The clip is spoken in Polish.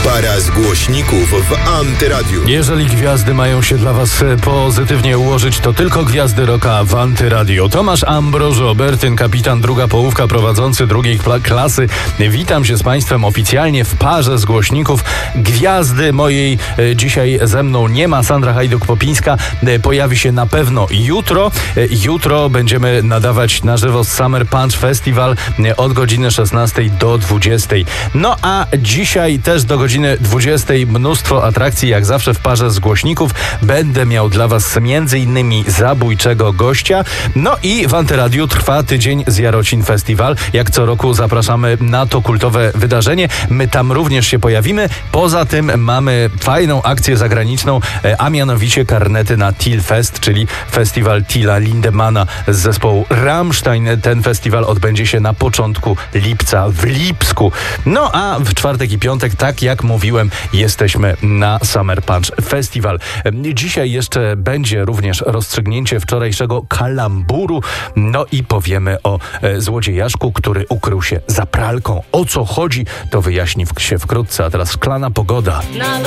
Para z głośników w Antyradiu. Jeżeli gwiazdy mają się dla was pozytywnie ułożyć, to tylko gwiazdy rocka w Antyradio. Tomasz Ambrożo Obertyn, kapitan druga połówka, prowadzący drugiej klasy. Witam się z państwem oficjalnie w parze z głośników. Gwiazdy mojej dzisiaj ze mną nie ma. Sandra Hajduk-Popińska pojawi się na pewno jutro. Jutro będziemy nadawać na żywo z Summer Punch Festival od godziny 16 do 20. No a dzisiaj też do godziny 20 mnóstwo atrakcji, jak zawsze w parze z głośników. Będę miał dla was m.in. zabójczego gościa. No i w Antyradiu trwa tydzień z Jarocin Festival. Jak co roku zapraszamy na to kultowe wydarzenie. My tam również się pojawimy. Poza tym mamy fajną akcję zagraniczną, a mianowicie karnety na Till Fest, czyli festiwal Tilla Lindemana z zespołu Rammstein. Ten festiwal odbędzie się na początku lipca w Lipsku. No a w czwartek i piątek, tak jak mówiłem, jesteśmy na Summer Punch Festival. Dzisiaj jeszcze będzie również rozstrzygnięcie wczorajszego kalamburu. No i powiemy o złodziejaszku, który ukrył się za pralką. O co chodzi, to wyjaśni się wkrótce. A teraz szklana pogoda.